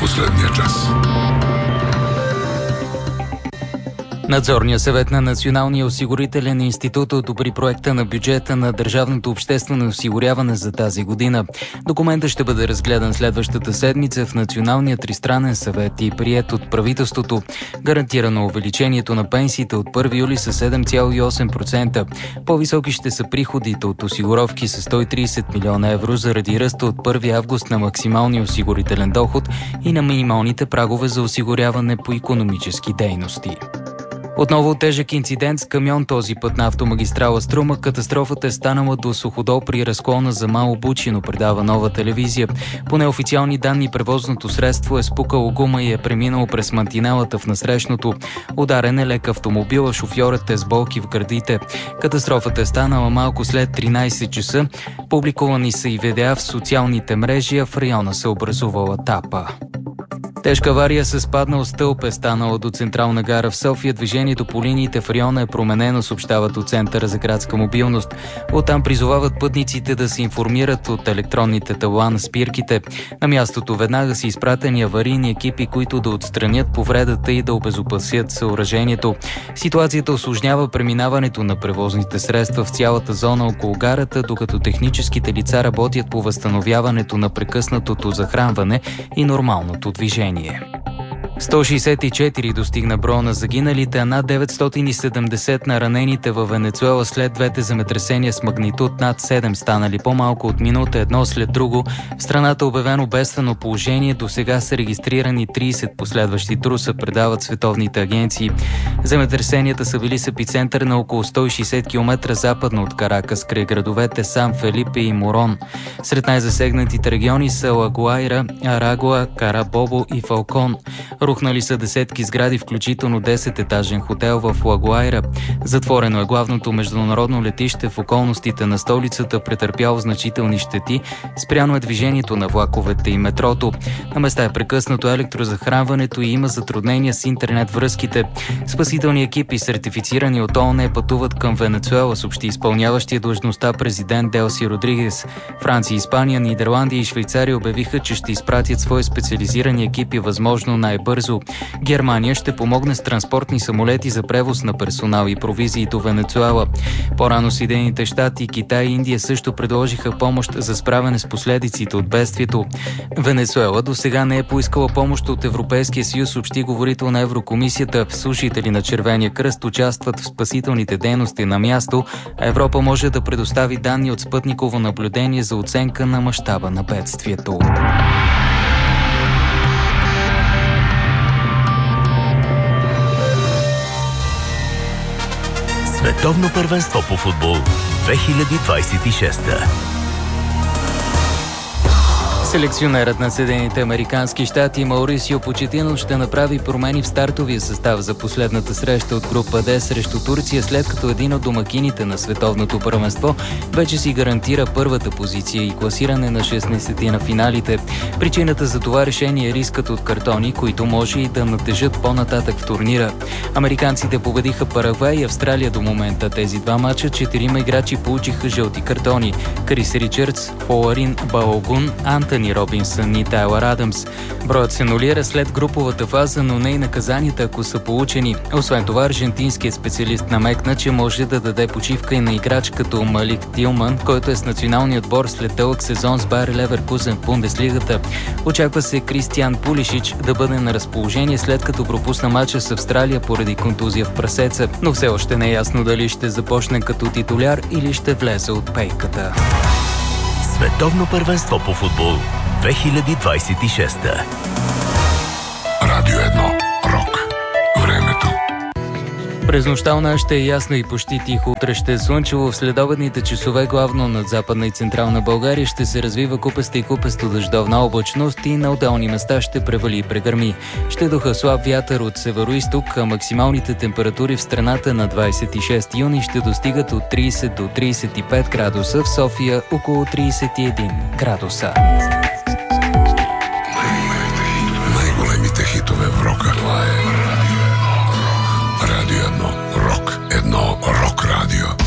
последния час. Надзорният съвет на Националния осигурителен институт одобри проекта на бюджета на Държавното обществено осигуряване за тази година. Документът ще бъде разгледан следващата седмица в Националния тристранен съвет и приет от правителството. Гарантирано увеличението на пенсиите от 1 юли с 7,8%. По-високи ще са приходите от осигуровки с 130 милиона евро заради ръста от 1 август на максималния осигурителен доход и на минималните прагове за осигуряване по икономически дейности. Отново тежък инцидент с камион, този път на автомагистрала Струма. Катастрофата е станала до Суходол при разклона за Мало Бучино, предава Нова телевизия. По неофициални данни превозното средство е спукало гума и е преминало през мантинелата в насрещното. Ударен е лек автомобил, а шофьорът е с болки в гърдите. Катастрофата е станала малко след 13 часа. Публикувани са и видеа в социалните мрежи, а в района се образувала тапа. Тежка авария с паднал стълб е станала до Централна гара в София. Движението по линиите в района е променено, съобщават от Центъра за градска мобилност. Оттам призовават пътниците да се информират от електронните табла на спирките. На мястото веднага са изпратени аварийни екипи, които да отстранят повредата и да обезопасят съоръжението. Ситуацията усложнява преминаването на превозните средства в цялата зона около гарата, докато техническите лица работят по възстановяването на прекъснатото захранване и нормалното движение. 164 достигна броя на загиналите, а над 970 на ранените във Венецуела след двете земетресения с магнитуд над 7, станали по-малко от минута едно след друго. В страната обявено бедствено положение, до сега са регистрирани 30 последващи труса, предават световните агенции. Земетресенията са били с епицентър на около 160 км западно от Каракас, край градовете Сан Фелипе и Морон. Сред най-засегнатите региони са Лагуайра, Арагуа, Карабобо и Фалкон. Рухнали са десетки сгради, включително 10-етажен хотел в Лагуайра. Затворено е главното международно летище в околностите на столицата, претърпяло значителни щети. Спряно е движението на влаковете и метрото. На места е прекъснато електрозахранването и има затруднения с интернет връзките. Спасителни екипи, сертифицирани от ООН, пътуват към Венецуела, съобщи изпълняващия длъжността президент Делси Родригес. Франция, Испания, Нидерландия и Швейцария обявиха, че ще изпратят свои специализирани екипи възможно най-бързо. Германия ще помогне с транспортни самолети за превоз на персонал и провизии до Венецуела. По-рано Съединените щати, Китай и Индия също предложиха помощ за справяне с последиците от бедствието. Венецуела до сега не е поискала помощ от Европейския съюз, съобщи говорител на Еврокомисията. Служители на Червения кръст участват в спасителните дейности на място, а Европа може да предостави данни от спътниково наблюдение за оценка на мащаба на бедствието. Световно първенство по футбол 2026. Селекционерът на Съединените американски щати Маурисио Почетино ще направи промени в стартовия състав за последната среща от група Д срещу Турция, след като един от домакините на световното първенство вече си гарантира първата позиция и класиране на 16 на финалите. Причината за това решение е рискът от картони, които може и да натежат по-нататък в турнира. Американците победиха Парагвай и Австралия до момента. Тези два мача 4 играчи получиха жълти картони: Крис Ричардс, Фоларин Балогун, Антони Робинсън и Тайлър Адамс. Броят се нулира след груповата фаза, но не и наказанията, ако са получени. Освен това, аржентинският специалист намекна, че може да даде почивка и на играч като Малик Тилман, който е с националния отбор след дълъг сезон с Байер Леверкузен в Бундеслигата. Очаква се Кристиан Пулишич да бъде на разположение, след като пропусна мача с Австралия поради контузия в прасеца, но все още не е ясно дали ще започне като титуляр или ще влезе от пейката. Световно първенство по футбол 2026. Радио 1. Рок. Времето. През нощта ще е ясно и почти тихо. Утре ще е слънчево. В следобедните часове главно над Западна и Централна България ще се развива купеста и купесто дъждовна облачност и на отделни места ще превали и прегърми. Ще духа слаб вятър от североизток, а максималните температури в страната на 26 юни ще достигат от 30 до 35 градуса, в София около 31 градуса. Най-големите хитове в рока. Това е Радио 1. Рок. Едно рок радио.